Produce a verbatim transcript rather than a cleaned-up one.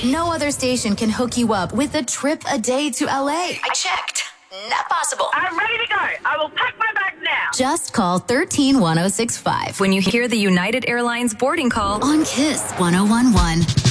No other station can hook you up with a trip a day to L A. I checked. Not possible. I'm ready to go. I will pack my bag now. Just call one three one zero six five when you hear the United Airlines boarding call on Kiss one oh one one.